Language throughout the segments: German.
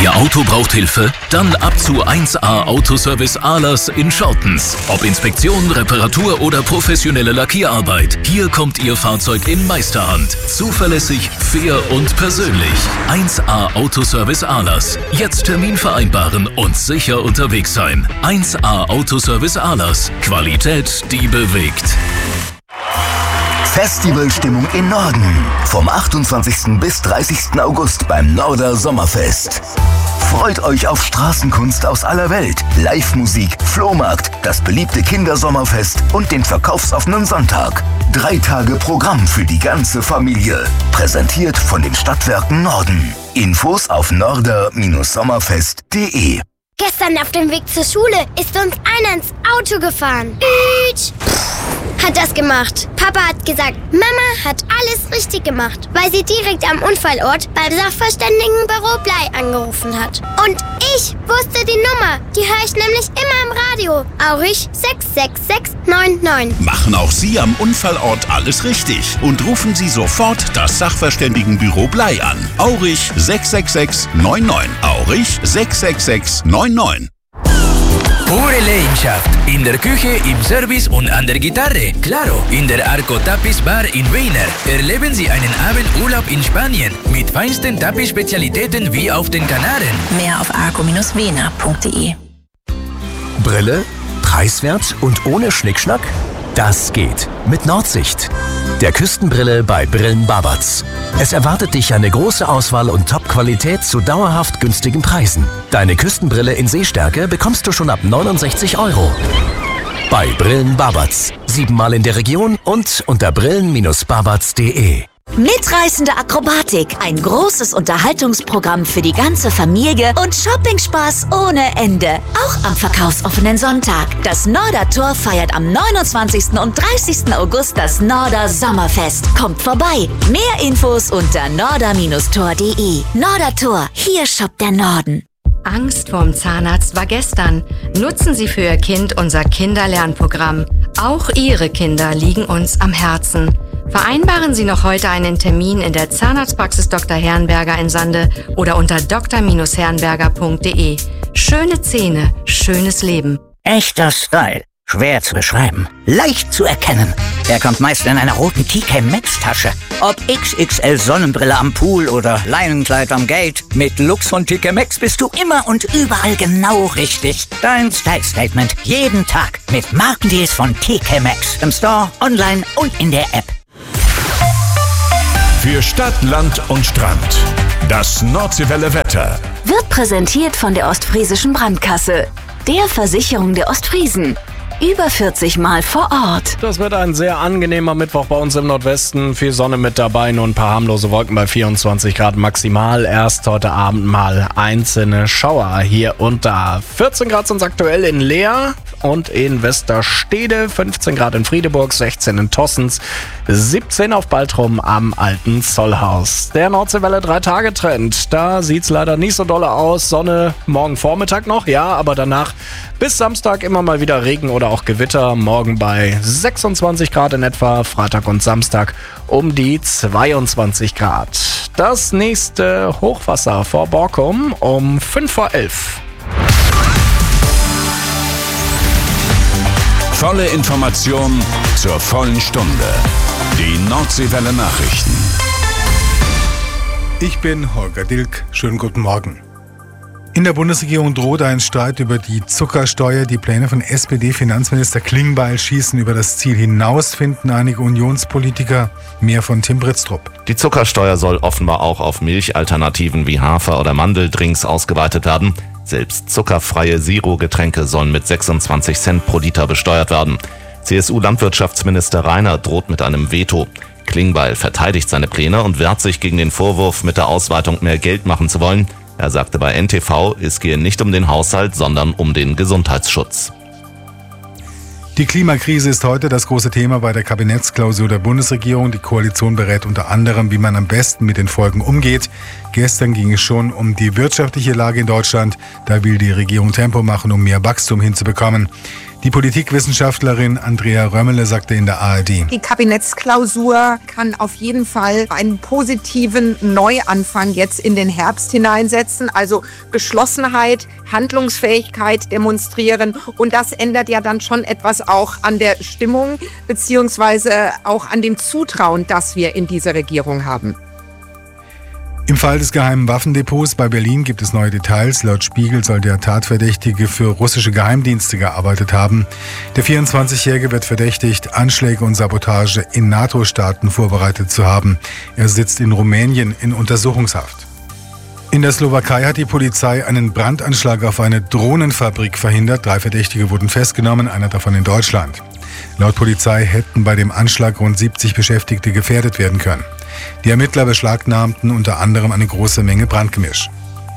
Ihr Auto braucht Hilfe? Dann ab zu 1A Autoservice Ahlers in Schortens. Ob Inspektion, Reparatur oder professionelle Lackierarbeit. Hier kommt Ihr Fahrzeug in Meisterhand. Zuverlässig, fair und persönlich. 1A Autoservice Ahlers. Jetzt Termin vereinbaren und sicher unterwegs sein. 1A Autoservice Ahlers. Qualität, die bewegt. Festivalstimmung im Norden. Vom 28. bis 30. August beim Norder Sommerfest. Freut euch auf Straßenkunst aus aller Welt, Live-Musik, Flohmarkt, das beliebte Kindersommerfest und den verkaufsoffenen Sonntag. 3 Tage Programm für die ganze Familie. Präsentiert von den Stadtwerken Norden. Infos auf norder-sommerfest.de. Gestern auf dem Weg zur Schule ist uns einer ins Auto gefahren. Hat das gemacht. Papa hat gesagt, Mama hat alles richtig gemacht, weil sie direkt am Unfallort beim Sachverständigenbüro Blei angerufen hat. Und ich wusste die Nummer. Die höre ich nämlich immer im Radio. Aurich 66699. Machen auch Sie am Unfallort alles richtig und rufen Sie sofort das Sachverständigenbüro Blei an. Aurich 66699. Aurich 66699. Pure Leidenschaft. In der Küche, im Service und an der Gitarre. Claro, in der Arco Tapiz Bar in Weiner. Erleben Sie einen Abendurlaub in Spanien mit feinsten Tapiz-Spezialitäten wie auf den Kanaren. Mehr auf arco-wener.de. Brille, preiswert und ohne Schnickschnack? Das geht mit Nordsicht. Der Küstenbrille bei Brillen Babatz. Es erwartet dich eine große Auswahl und Top-Qualität zu dauerhaft günstigen Preisen. Deine Küstenbrille in Sehstärke bekommst du schon ab 69 €. Bei Brillen Babatz. 7-mal in der Region und unter brillen-babatz.de. Mitreißende Akrobatik, ein großes Unterhaltungsprogramm für die ganze Familie und Shoppingspaß ohne Ende. Auch am verkaufsoffenen Sonntag. Das Norder Tor feiert am 29. und 30. August das Norder Sommerfest. Kommt vorbei. Mehr Infos unter norder-tor.de. Norder Tor, hier shoppt der Norden. Angst vorm Zahnarzt war gestern. Nutzen Sie für Ihr Kind unser Kinderlernprogramm. Auch Ihre Kinder liegen uns am Herzen. Vereinbaren Sie noch heute einen Termin in der Zahnarztpraxis Dr. Herrenberger in Sande oder unter dr-herrenberger.de. Schöne Zähne, schönes Leben. Echter Style. Schwer zu beschreiben. Leicht zu erkennen. Er kommt meist in einer roten TK Maxx Tasche. Ob XXL Sonnenbrille am Pool oder Leinenkleid am Gate. Mit Lux von TK Maxx bist du immer und überall genau richtig. Dein Style Statement. Jeden Tag mit Markendeals von TK Maxx. Im Store, online und in der App. Für Stadt, Land und Strand. Das Nordseewelle Wetter. Wird präsentiert von der Ostfriesischen Brandkasse, der Versicherung der Ostfriesen. Über 40 Mal vor Ort. Das wird ein sehr angenehmer Mittwoch bei uns im Nordwesten. Viel Sonne mit dabei, nur ein paar harmlose Wolken bei 24 Grad maximal. Erst heute Abend mal einzelne Schauer hier und da. 14 Grad sind es aktuell in Leer und in Westerstede. 15 Grad in Friedeburg, 16 in Tossens, 17 auf Baltrum am Alten Zollhaus. Der Nordseewelle 3-Tage-Trend. Da sieht's leider nicht so dolle aus. Sonne morgen Vormittag noch, ja, aber danach bis Samstag immer mal wieder Regen oder auch Gewitter. Morgen bei 26 Grad in etwa, Freitag und Samstag um die 22 Grad. Das nächste Hochwasser vor Borkum um 5 vor 11. Volle Information zur vollen Stunde. Die Nordseewelle Nachrichten. Ich bin Holger Dilk. Schönen guten Morgen. In der Bundesregierung droht ein Streit über die Zuckersteuer. Die Pläne von SPD-Finanzminister Klingbeil schießen über das Ziel hinaus, finden einige Unionspolitiker. Mehr von Tim Britztrup. Die Zuckersteuer soll offenbar auch auf Milchalternativen wie Hafer- oder Mandeldrinks ausgeweitet werden. Selbst zuckerfreie Zero-Getränke sollen mit 26 Cent pro Liter besteuert werden. CSU-Landwirtschaftsminister Rainer droht mit einem Veto. Klingbeil verteidigt seine Pläne und wehrt sich gegen den Vorwurf, mit der Ausweitung mehr Geld machen zu wollen. Er sagte bei NTV, es gehe nicht um den Haushalt, sondern um den Gesundheitsschutz. Die Klimakrise ist heute das große Thema bei der Kabinettsklausur der Bundesregierung. Die Koalition berät unter anderem, wie man am besten mit den Folgen umgeht. Gestern ging es schon um die wirtschaftliche Lage in Deutschland. Da will die Regierung Tempo machen, um mehr Wachstum hinzubekommen. Die Politikwissenschaftlerin Andrea Römmele sagte in der ARD: Die Kabinettsklausur kann auf jeden Fall einen positiven Neuanfang jetzt in den Herbst hineinsetzen, also Geschlossenheit, Handlungsfähigkeit demonstrieren, und das ändert ja dann schon etwas auch an der Stimmung beziehungsweise auch an dem Zutrauen, das wir in dieser Regierung haben. Im Fall des geheimen Waffendepots bei Berlin gibt es neue Details. Laut Spiegel soll der Tatverdächtige für russische Geheimdienste gearbeitet haben. Der 24-Jährige wird verdächtigt, Anschläge und Sabotage in NATO-Staaten vorbereitet zu haben. Er sitzt in Rumänien in Untersuchungshaft. In der Slowakei hat die Polizei einen Brandanschlag auf eine Drohnenfabrik verhindert. 3 Verdächtige wurden festgenommen, einer davon in Deutschland. Laut Polizei hätten bei dem Anschlag rund 70 Beschäftigte gefährdet werden können. Die Ermittler beschlagnahmten unter anderem eine große Menge Brandgemisch.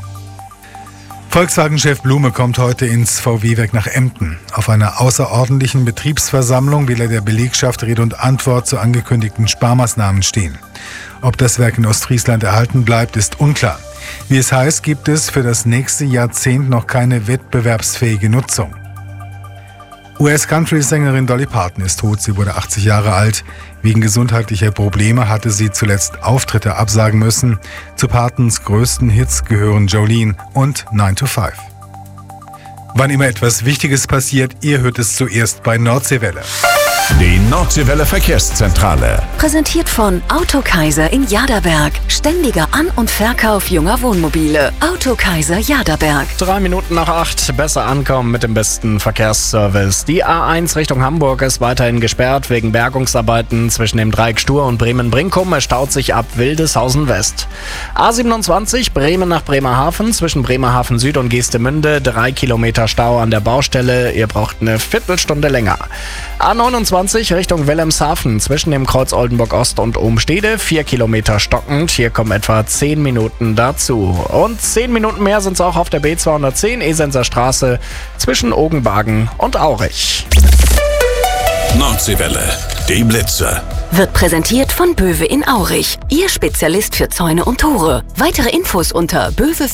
Volkswagen-Chef Blume kommt heute ins VW-Werk nach Emden. Auf einer außerordentlichen Betriebsversammlung will er der Belegschaft Rede und Antwort zu angekündigten Sparmaßnahmen stehen. Ob das Werk in Ostfriesland erhalten bleibt, ist unklar. Wie es heißt, gibt es für das nächste Jahrzehnt noch keine wettbewerbsfähige Nutzung. US-Country-Sängerin Dolly Parton ist tot. Sie wurde 80 Jahre alt. Wegen gesundheitlicher Probleme hatte sie zuletzt Auftritte absagen müssen. Zu Partons größten Hits gehören Jolene und 9 to 5. Wann immer etwas Wichtiges passiert, ihr hört es zuerst bei Nordseewelle. Die Nordseewelle Verkehrszentrale. Präsentiert von Autokaiser in Jaderberg. Ständiger An- und Verkauf junger Wohnmobile. Autokaiser Jaderberg. 3 Minuten nach 8, besser ankommen mit dem besten Verkehrsservice. Die A1 Richtung Hamburg ist weiterhin gesperrt wegen Bergungsarbeiten zwischen dem Dreieck Stur und Bremen-Brinkum. Es staut sich ab Wildeshausen West. A27 Bremen nach Bremerhaven zwischen Bremerhaven Süd und Geestemünde. 3 Kilometer Stau an der Baustelle. Ihr braucht eine Viertelstunde länger. A29 Richtung Wilhelmshaven zwischen dem Kreuz Oldenburg Ost und Ohnstede. 4 Kilometer stockend. Hier kommen etwa 10 Minuten dazu. Und 10 Minuten mehr sind es auch auf der B210 Esenser Straße zwischen Ogenbagen und Aurich. Nordseewelle, die Blitze. Wird präsentiert von Böwe in Aurich. Ihr Spezialist für Zäune und Tore. Weitere Infos unter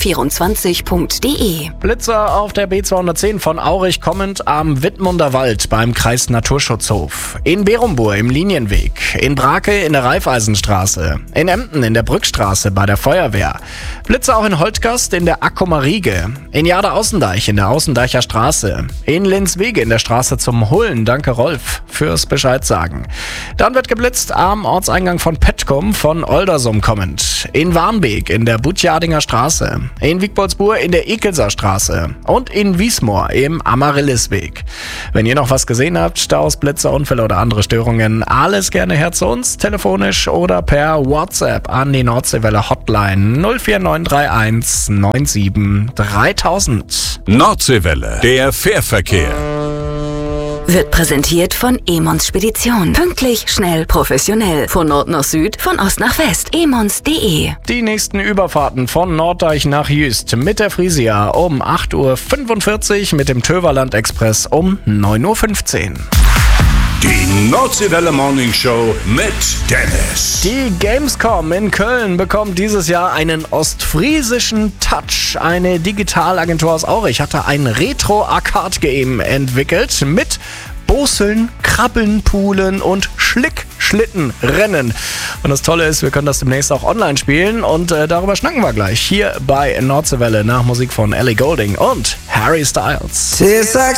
böwe24.de. Blitzer auf der B210 von Aurich kommend am Wittmunder Wald beim Kreis Naturschutzhof. In Berumbur im Linienweg. In Brake in der Raiffeisenstraße. In Emden in der Brückstraße bei der Feuerwehr. Blitzer auch in Holtgast in der Akkumer Riege. In Jade-Außendeich in der Außendeicher Straße. In Linswege in der Straße zum Hullen. Danke Rolf fürs Bescheid sagen. Dann wird geblitzt am Ortseingang von Petkum von Oldersum kommend. In Warnbeek in der Butjadinger Straße. In Wiegboldsburg in der Ekelser Straße. Und in Wiesmoor im Amaryllisweg. Wenn ihr noch was gesehen habt, Staus, Blitzer, Unfälle oder andere Störungen, alles gerne her zu uns, telefonisch oder per WhatsApp an die Nordseewelle Hotline 04931 97 3000. Nordseewelle, der Fährverkehr. Wird präsentiert von Emons Spedition. Pünktlich, schnell, professionell. Von Nord nach Süd, von Ost nach West. emons.de. Die nächsten Überfahrten von Norddeich nach Jüst mit der Frisia um 8.45 Uhr, mit dem Töverland Express um 9.15 Uhr. Die Nordseewelle Morning Show mit Dennis. Die Gamescom in Köln bekommt dieses Jahr einen ostfriesischen Touch. Eine Digitalagentur aus Aurich hatte ein Retro-Arcade-Game entwickelt mit Boseln, Krabbeln, Poolen und Schlickschlittenrennen. Und das Tolle ist, wir können das demnächst auch online spielen und darüber schnacken wir gleich hier bei Nordseewelle nach Musik von Ellie Goulding und Harry Styles.